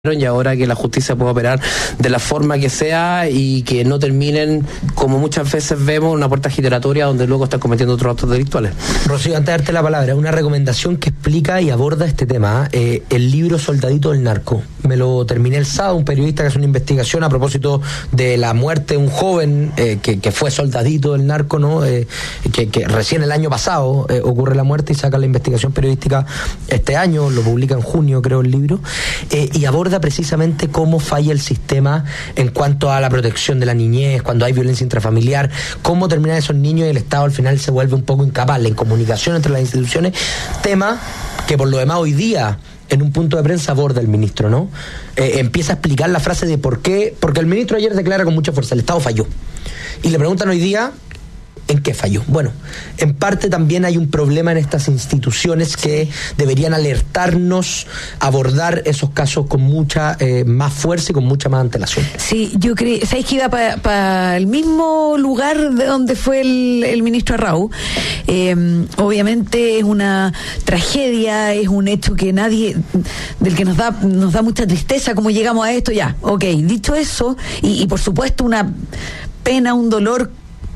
y ahora que la justicia pueda operar de la forma que sea y que no terminen, como muchas veces vemos, una puerta giratoria donde luego están cometiendo otros actos delictuales. Rocío, antes de darte la palabra, una recomendación que explica y aborda este tema, el libro Soldadito del Narco. Me lo terminé el sábado, un periodista que hace una investigación a propósito de la muerte de un joven que fue soldadito del narco, ¿no? Que recién el año pasado ocurre la muerte y saca la investigación periodística este año, lo publica en junio, creo, el libro, y aborda precisamente cómo falla el sistema en cuanto a la protección de la niñez, cuando hay violencia intrafamiliar, cómo terminan esos niños y el Estado al final se vuelve un poco incapaz, la incomunicación entre las instituciones, tema que por lo demás hoy día en un punto de prensa aborda el ministro, ¿no? Empieza a explicar la frase de por qué, porque el ministro ayer declara con mucha fuerza, el Estado falló. Y le preguntan hoy día, ¿en qué falló? Bueno, en parte también hay un problema en estas instituciones que deberían alertarnos, abordar esos casos con mucha más fuerza y con mucha más antelación. Sí, yo creo, ¿sabes que iba para el mismo lugar de donde fue el ministro Arrau? Obviamente es una tragedia, es un hecho que del que nos da mucha tristeza cómo llegamos a esto, ya, ok, dicho eso, y por supuesto una pena, un dolor,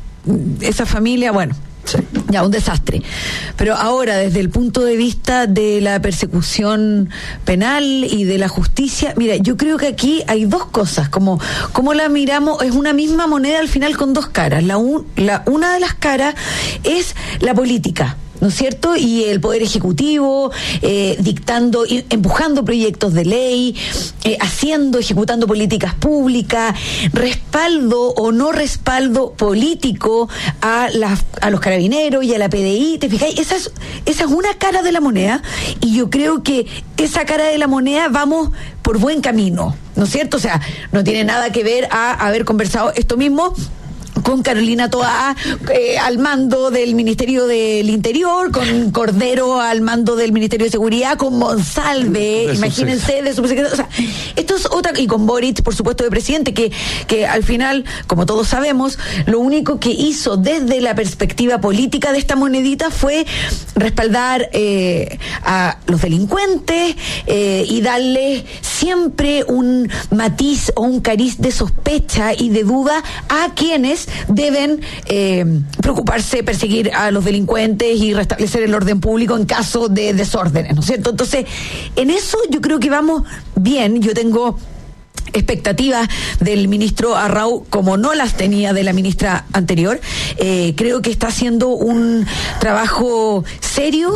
esa familia, bueno, sí, ya, un desastre. Pero ahora, desde el punto de vista de la persecución penal y de la justicia, mira, yo creo que aquí hay dos cosas, como la miramos, es una misma moneda al final con dos caras. Una de las caras es la política, ¿no es cierto? Y el Poder Ejecutivo dictando, empujando proyectos de ley, ejecutando políticas públicas, respaldo o no respaldo político a los carabineros y a la PDI. ¿Te fijáis? Esa es una cara de la moneda, y yo creo que esa cara de la moneda vamos por buen camino, ¿no es cierto? O sea, no tiene nada que ver a haber conversado esto mismo con Carolina Toá al mando del Ministerio del Interior, con Cordero al mando del Ministerio de Seguridad, con Monsalve, imagínense, de subsecretario. O sea, esto es otra, y con Boric, por supuesto, de presidente, que al final, como todos sabemos, lo único que hizo desde la perspectiva política de esta monedita fue respaldar a los delincuentes y darle siempre un matiz o un cariz de sospecha y de duda a quienes deben preocuparse, perseguir a los delincuentes y restablecer el orden público en caso de desórdenes, ¿no es cierto? Entonces, en eso yo creo que vamos bien. Yo tengo expectativas del ministro Arrau como no las tenía de la ministra anterior. Creo que está haciendo un trabajo serio,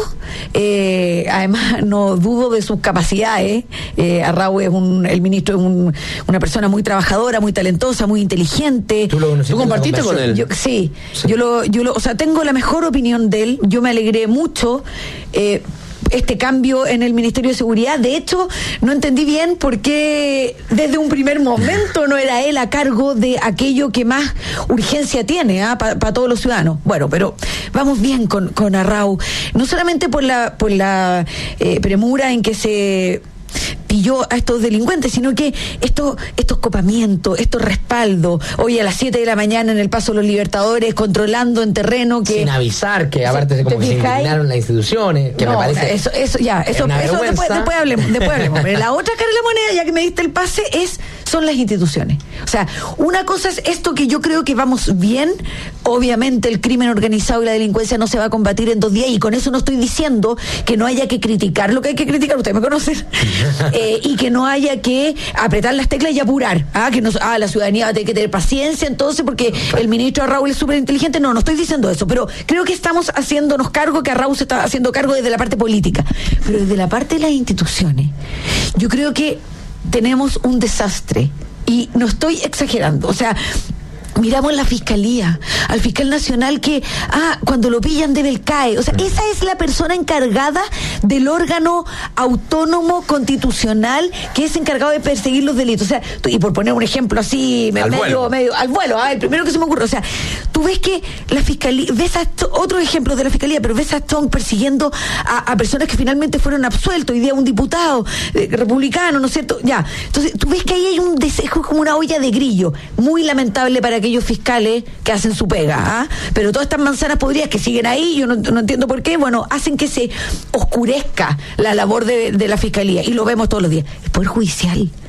además no dudo de sus capacidades. Arrau el ministro es una persona muy trabajadora, muy talentosa, muy inteligente. ¿Tú compartiste con él? Sí. O sea, tengo la mejor opinión de él. Yo me alegré mucho este cambio en el Ministerio de Seguridad. De hecho, no entendí bien por qué desde un primer momento no era él a cargo de aquello que más urgencia tiene para todos los ciudadanos. Bueno, pero vamos bien con Arrau, no solamente por la premura en que se pilló a estos delincuentes, sino que estos copamientos, estos respaldos, hoy a las 7 de la mañana en el Paso de los Libertadores, controlando en terreno que... Sin avisar, que aparte como que se inclinaron las instituciones, que no, me parece... Eso después hablemos. Pero la otra cara de la moneda, ya que me diste el pase, son las instituciones. O sea, una cosa es esto, que yo creo que vamos bien. Obviamente el crimen organizado y la delincuencia no se va a combatir en 2 días, y con eso no estoy diciendo que no haya que criticar lo que hay que criticar, ustedes me conocen, y que no haya que apretar las teclas y apurar, la ciudadanía va a tener que tener paciencia entonces porque el ministro Arrau es súper inteligente. No estoy diciendo eso, pero creo que estamos haciéndonos cargo, que Arrau se está haciendo cargo desde la parte política, pero desde la parte de las instituciones yo creo que tenemos un desastre, y no estoy exagerando. O sea, miramos la fiscalía, al fiscal nacional que cuando lo pillan debe el CAE. O sea, esa es la persona encargada del órgano autónomo constitucional que es encargado de perseguir los delitos. O sea, y por poner un ejemplo así, medio al vuelo, el primero que se me ocurre. O sea, tú ves que la fiscalía, ves otros ejemplos de la fiscalía, pero ves a Strong persiguiendo a personas que finalmente fueron absueltos. Hoy día un diputado republicano, ¿no es cierto? Ya. Entonces, tú ves que ahí hay un deseo, como una olla de grillo, muy lamentable para aquellos aquellos fiscales que hacen su pega, ¿ah? Pero todas estas manzanas podridas que siguen ahí, yo no entiendo por qué, bueno, hacen que se oscurezca la labor de la fiscalía, y lo vemos todos los días. El Poder Judicial